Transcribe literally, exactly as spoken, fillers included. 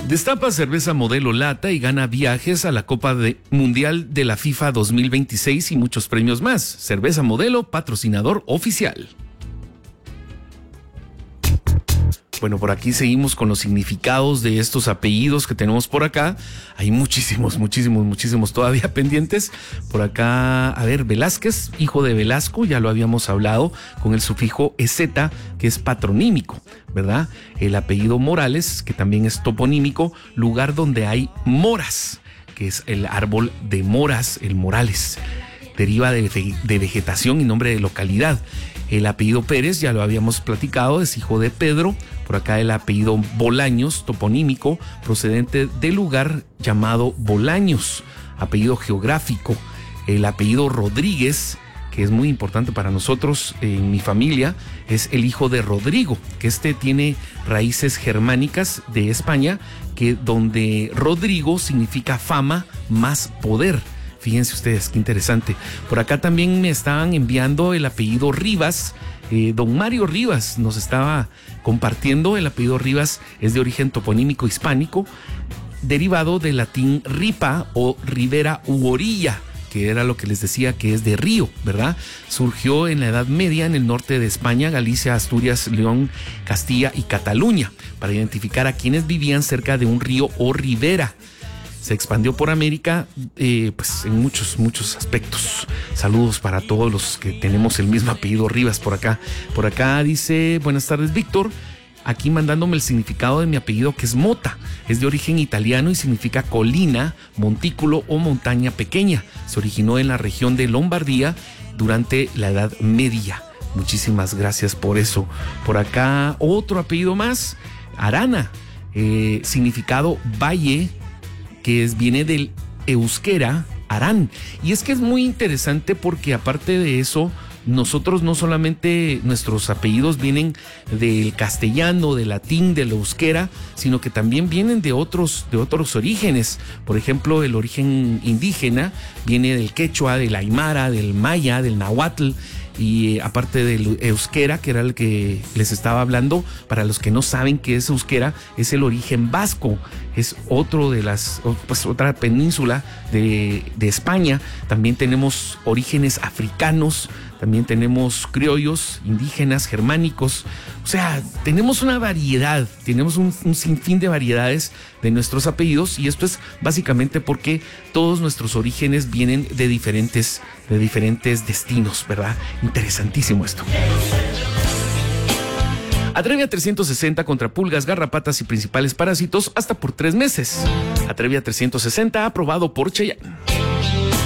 Destapa cerveza modelo lata y gana viajes a la Copa de Mundial de la FIFA dos mil veintiséis y muchos premios más. Cerveza Modelo, patrocinador oficial. Bueno, por aquí seguimos con los significados de estos apellidos que tenemos por acá. Hay muchísimos, muchísimos, muchísimos todavía pendientes. Por acá, a ver, Velázquez, hijo de Velasco, ya lo habíamos hablado, con el sufijo ezeta, que es patronímico, ¿verdad? El apellido Morales, que también es toponímico, lugar donde hay moras, que es el árbol de moras, el Morales. Deriva de, de vegetación y nombre de localidad. El apellido Pérez, ya lo habíamos platicado, es hijo de Pedro. Por acá el apellido Bolaños, toponímico, procedente del lugar llamado Bolaños. Apellido geográfico. El apellido Rodríguez, que es muy importante para nosotros en mi familia, es el hijo de Rodrigo, que este tiene raíces germánicas de España, que donde Rodrigo significa fama más poder. Fíjense ustedes, qué interesante. Por acá también me estaban enviando el apellido Rivas. Eh, don Mario Rivas nos estaba compartiendo. El apellido Rivas es de origen toponímico hispánico, derivado del latín ripa o ribera u orilla, que era lo que les decía que es de río, ¿verdad? Surgió en la Edad Media en el norte de España, Galicia, Asturias, León, Castilla y Cataluña, para identificar a quienes vivían cerca de un río o ribera. Se expandió por América, eh, pues en muchos, muchos aspectos. Saludos para todos los que tenemos el mismo apellido Rivas por acá. Por acá dice, buenas tardes, Víctor. Aquí mandándome el significado de mi apellido, que es Mota. Es de origen italiano y significa colina, montículo o montaña pequeña. Se originó en la región de Lombardía durante la Edad Media. Muchísimas gracias por eso. Por acá otro apellido más, Arana. Eh, significado valle, que es, viene del euskera, Arán. Y es que es muy interesante porque aparte de eso, nosotros no solamente nuestros apellidos vienen del castellano, del latín, del euskera, sino que también vienen de otros, de otros orígenes. Por ejemplo, el origen indígena viene del quechua, del aymara, del maya, del náhuatl. Y aparte del euskera, que era el que les estaba hablando, para los que no saben qué es euskera, es el origen vasco, es otro de las, pues otra península de, de España. También tenemos orígenes africanos, también tenemos criollos, indígenas, germánicos. O sea, tenemos una variedad, tenemos un, un sinfín de variedades de nuestros apellidos, y esto es básicamente porque todos nuestros orígenes vienen de diferentes, de diferentes destinos, ¿verdad? Interesantísimo esto. Atrevia trescientos sesenta contra pulgas, garrapatas y principales parásitos hasta por tres meses. Atrevia trescientos sesenta aprobado por Cheyenne.